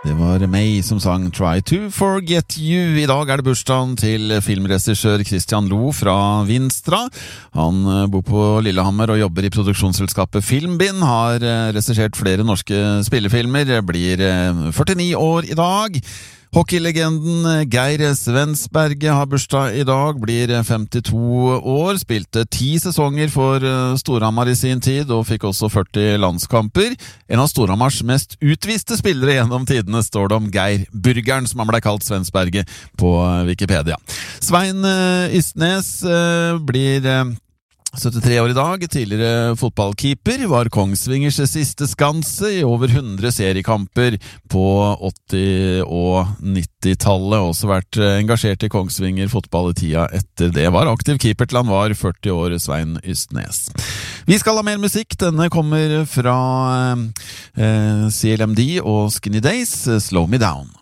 Det var May som sang Try to Forget You. I dag det bursdagen til filmregissør Christian Lo fra Vinstra. Han bor på Lillehammer og jobber i produksjonsselskapet Filmbind. Har regissert flere norske spillefilmer. Blir 49 år i dag. Hockeylegenden Geir Svensberget har bursdag i dag, blir 52 år, spilte 10 sesonger for Storhamar i sin tid, og fikk også 40 landskamper. En av Storhamars mest utviste spillere gjennom tidene står det om Geir Burgeren, som han ble kalt Svensberget på Wikipedia. Svein Ystnes blir 73 år i dag, tidligere fotballkeeper, var Kongsvingers siste skanse i over 100 seriekamper på 80- og 90-tallet, også vært engasjert i Kongsvinger fotball i tida etter det. Var aktiv keeper til han var 40 år, Svein Ystnes. Vi skal ha mer musikk, denne kommer fra CLMD og Skinny Days, Slow Me Down.